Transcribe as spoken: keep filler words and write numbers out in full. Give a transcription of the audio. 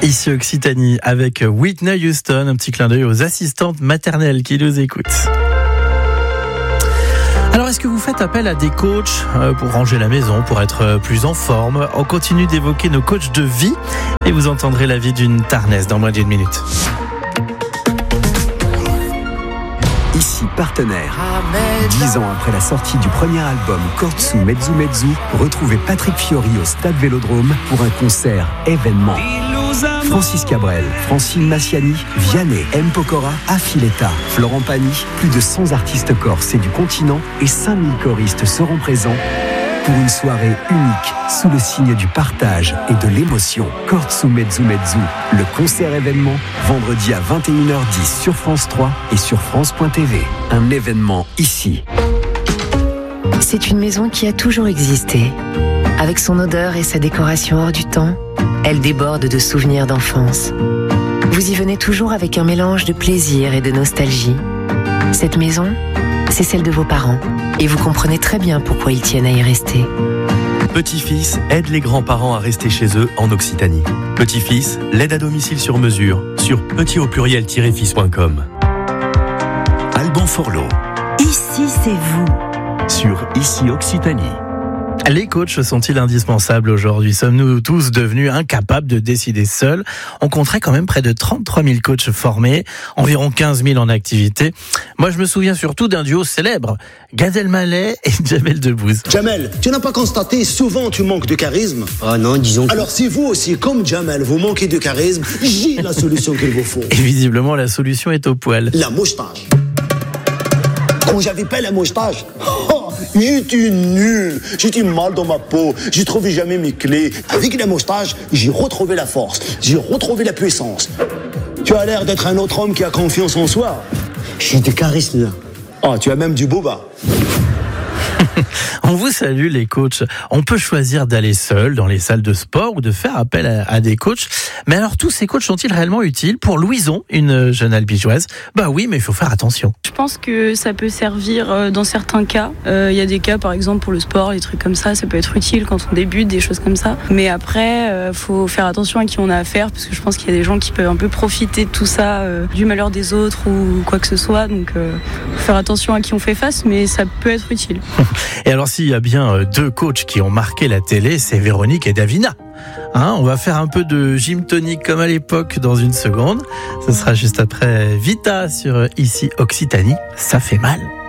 Ici Occitanie avec Whitney Houston, un petit clin d'œil aux assistantes maternelles qui nous écoutent. Alors, est-ce que vous faites appel à des coachs pour ranger la maison, pour être plus en forme ? On continue d'évoquer nos coachs de vie et vous entendrez l'avis d'une Tarnaise dans moins d'une minute. Ici Partenaire. Dix ans après la sortie du premier album Kortsu Mezzu Mezzu, retrouvez Patrick Fiori au Stade Vélodrome pour un concert événement. Francis Cabrel, Francine Massiani, Vianney, M. Pokora, Affiletta, Florent Pagny, plus de cent artistes corses et du continent et cinq mille choristes seront présents pour une soirée unique sous le signe du partage et de l'émotion. Kortsu Mezzu Mezzu, le concert événement, vendredi à vingt et une heures dix sur France trois et sur France point T V. Un événement ici. C'est une maison qui a toujours existé. Avec son odeur et sa décoration hors du temps, elle déborde de souvenirs d'enfance. Vous y venez toujours avec un mélange de plaisir et de nostalgie. Cette maison, c'est celle de vos parents. Et vous comprenez très bien pourquoi ils tiennent à y rester. Petit-fils aide les grands-parents à rester chez eux en Occitanie. Petit-fils, l'aide à domicile sur mesure sur petit au pluriel fils point com. Alban Forlot. Ici, c'est vous. Sur Ici Occitanie. Les coachs sont-ils indispensables aujourd'hui ? Sommes-nous tous devenus incapables de décider seuls ? On compterait quand même près de trente-trois mille coachs formés, environ quinze mille en activité. Moi, je me souviens surtout d'un duo célèbre, Gad Elmaleh et Jamel Debbouze. Jamel, tu n'as pas constaté souvent tu manques de charisme ? Ah non, disons que... Alors si vous aussi, comme Jamel, vous manquez de charisme, j'ai la solution qu'il vous faut. Et visiblement, la solution est au poil. La moustache. Quand j'avais pas la moustache, oh, j'étais nul, j'étais mal dans ma peau, j'ai trouvé jamais mes clés. Avec la moustache, j'ai retrouvé la force, j'ai retrouvé la puissance. Tu as l'air d'être un autre homme qui a confiance en soi. J'ai du charisme là. Oh, tu as même du boba. On vous salue les coachs. On peut choisir d'aller seul dans les salles de sport ou de faire appel à, à des coachs. Mais alors tous ces coachs sont-ils réellement utiles ? Pour Louison, une jeune albigeoise, bah oui, mais il faut faire attention. Je pense que ça peut servir dans certains cas. Il euh, y a des cas, par exemple, pour le sport, les trucs comme ça, ça peut être utile quand on débute, des choses comme ça. Mais après, euh, faut faire attention à qui on a affaire, parce que je pense qu'il y a des gens qui peuvent un peu profiter de tout ça, euh, du malheur des autres ou quoi que ce soit. Donc, euh, faut faire attention à qui on fait face, mais ça peut être utile. Et alors, s'il y a bien deux coachs qui ont marqué la télé, c'est Véronique et Davina. Hein, on va faire un peu de gym tonic comme à l'époque dans une seconde. Ce sera juste après Vita sur Ici Occitanie. Ça fait mal.